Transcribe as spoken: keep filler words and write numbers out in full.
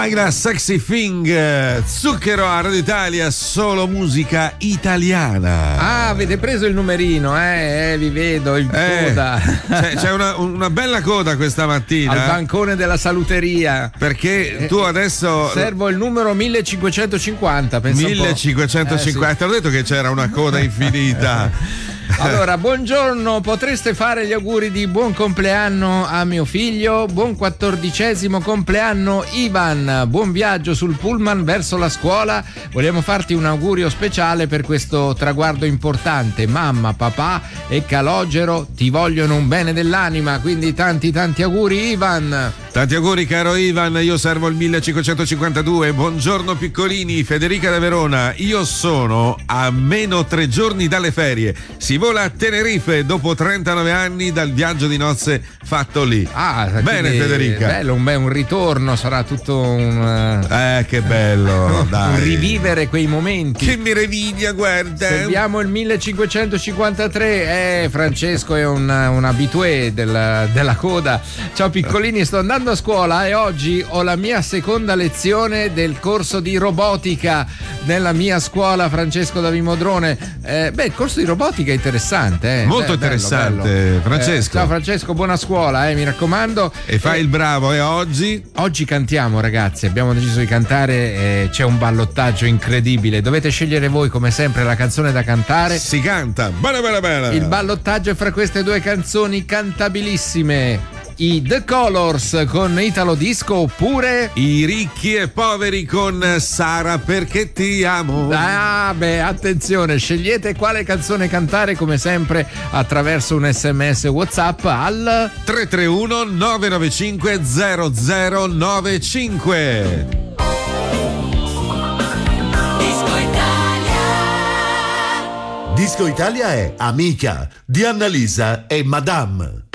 Ayla Sexy Thing, Zucchero a Radio Italia, solo musica italiana. Ah, avete preso il numerino, eh? eh vi vedo in eh, coda. C'è, c'è una, una bella coda questa mattina. Al bancone della saluteria. Perché tu adesso. Servo il numero millecinquecentocinquanta. Pensa millecinquecentocinquanta. Eh, sì. Te l'ho detto che c'era una coda infinita. Allora, buongiorno, potreste fare gli auguri di buon compleanno a mio figlio? Buon quattordicesimo compleanno Ivan, buon viaggio sul pullman verso la scuola. Vogliamo farti un augurio speciale per questo traguardo importante. Mamma, papà e Calogero ti vogliono un bene dell'anima, quindi tanti tanti auguri Ivan. Tanti auguri caro Ivan, io servo il millecinquecentocinquantadue. Buongiorno piccolini, Federica da Verona. Io sono a meno tre giorni dalle ferie. Si vola a Tenerife dopo trentanove anni dal viaggio di nozze fatto lì. Ah, bene Federica. Bello, un, beh, un ritorno, sarà tutto un... Eh, che bello, dai. Un rivivere quei momenti. Che meraviglia, guarda. Serviamo il millecinquecentocinquantatré. Eh, Francesco è un, un habitué della, della coda. Ciao piccolini, sto andando a scuola e oggi ho la mia seconda lezione del corso di robotica nella mia scuola Francesco da Vimodrone. Eh, beh, il corso di robotica è interessante. Eh. Molto beh, interessante, bello, bello. Francesco. Eh, ciao Francesco, buona scuola, eh, mi raccomando. E fai eh, il bravo. E oggi? Oggi cantiamo, ragazzi. Abbiamo deciso di cantare. Eh, c'è un ballottaggio incredibile. Dovete scegliere voi, come sempre, la canzone da cantare. Si canta. Bene, bene, bene. Il ballottaggio è fra queste due canzoni cantabilissime. I The Colors con Italo Disco oppure i ricchi e poveri con Sara perché ti amo. Ah beh, attenzione, scegliete quale canzone cantare come sempre attraverso un sms WhatsApp al tre tre uno nove nove cinque zero zero nove cinque. Disco Italia. Disco Italia è Amica di Annalisa e Madame.